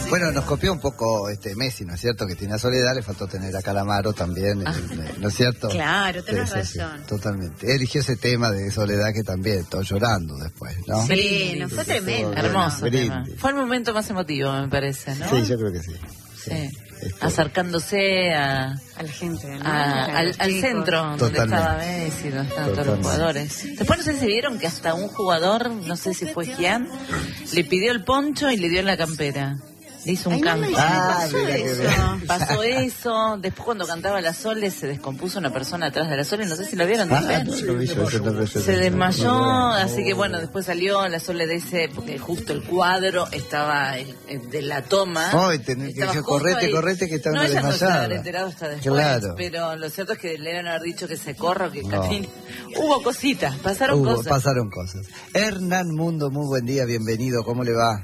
Bueno, nos copió un poco Messi, ¿no es cierto? Que tiene a Soledad, le faltó tener a Calamaro también, ¿no es cierto? Claro, tenés Sí, razón. totalmente. Eligió ese tema de Soledad que también, todo llorando después, ¿no? Sí, nos fue tremendo. Hermoso tema. Brindis. Fue el momento más emotivo, me parece, ¿no? Sí, yo creo que sí. Sí. Acercándose a la gente, ¿no? al centro donde Totalmente. estaba Messi, donde estaban todos los jugadores. Después no sé si vieron que hasta un jugador, no sé si fue Gian, le pidió el poncho y le dio la campera. Le hizo un canto. Pasó eso. Después cuando cantaba La Sole se descompuso una persona atrás de La Sole, no sé si lo vieron también. Se desmayó, así que bueno, después salió La Sole de ese, porque justo el cuadro estaba de la toma. Ay, tenés que decir, correte, que está una desmayada. No, ella no se habrá enterado hasta después, claro. Pero lo cierto es que le deben haber dicho que se corra, que camine. Hubo cositas, pasaron cosas. Hernán Mundo, muy buen día, bienvenido, ¿cómo le va?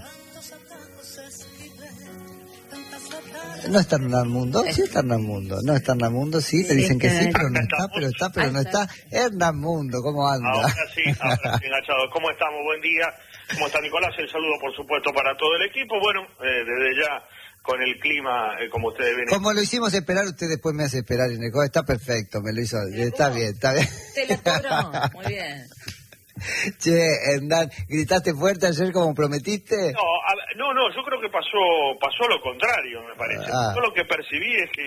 No está Hernán Mundo, sí está Hernán Mundo, no está Hernán Mundo, sí, te dicen que sí, pero no está, pero no está. Hernán Mundo, ¿cómo anda? Ahora sí, enganchado. ¿Cómo estamos? Buen día. ¿Cómo está Nicolás? El saludo, por supuesto, para todo el equipo. Bueno, desde ya, con el clima, como ustedes ven. Como lo hicimos esperar, usted después me hace esperar en el juego. Está perfecto, me lo hizo, está bien. Te lo cobró, muy bien. Che, Hernán, ¿gritaste fuerte ayer como prometiste? No, yo creo que pasó lo contrario, me parece. Yo lo que percibí es que